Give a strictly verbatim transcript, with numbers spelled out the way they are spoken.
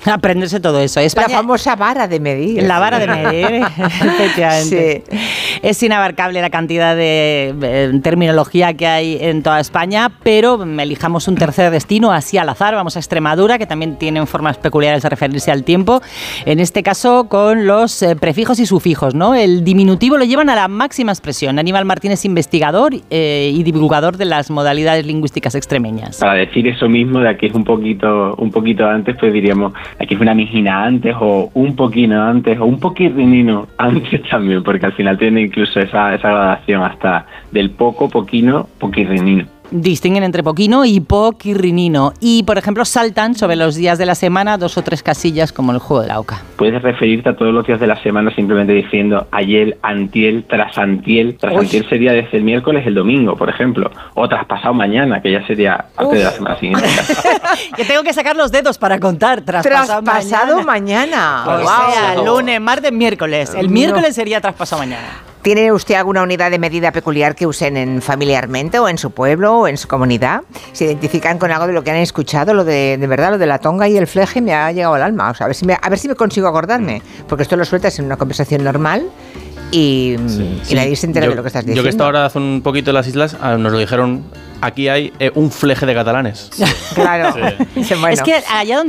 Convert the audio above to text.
Aprenderse todo eso. España, la famosa vara de medir. La vara de medir, efectivamente. Sí. Es inabarcable la cantidad de eh, terminología que hay en toda España, pero elijamos un tercer destino, así al azar. Vamos a Extremadura, que también tienen formas peculiares de referirse al tiempo. En este caso, con los eh, prefijos y sufijos, ¿no? El diminutivo lo llevan a la máxima expresión. Aníbal Martínez, investigador eh, y divulgador de las modalidades lingüísticas extremeñas. Para decir eso mismo, de aquí es un poquito, un poquito antes, pues diríamos, aquí es una mijina antes, o un poquino antes, o un poquitinino antes también, porque al final tiene incluso esa, esa gradación hasta del poco, poquino, poquirrinino. Distinguen entre poquino y poquirrinino. Y, por ejemplo, saltan sobre los días de la semana dos o tres casillas como el juego de la oca. Puedes referirte a todos los días de la semana simplemente diciendo ayer, antiel, trasantiel. Trasantiel sería desde el miércoles el domingo, por ejemplo. O traspasado mañana, que ya sería antes de la semana siguiente. Que tengo que sacar los dedos para contar. Traspasado, traspasado mañana. mañana. O wow. sea, lunes, martes, miércoles. El miércoles sería traspasado mañana. ¿Tiene usted alguna unidad de medida peculiar que usen en familiarmente o en su pueblo o en su comunidad? ¿Se identifican con algo de lo que han escuchado? Lo de, de verdad, lo de la tonga y el fleje me ha llegado al alma. O sea, a ver si me, a ver si me consigo acordarme, porque esto lo sueltas en una conversación normal y, sí, y sí. nadie se entera yo, de lo que estás diciendo. Yo que estaba ahora hace un poquito en las islas, nos lo dijeron, aquí hay eh, un fleje de catalanes. Claro. Sí. Bueno. Es que allá donde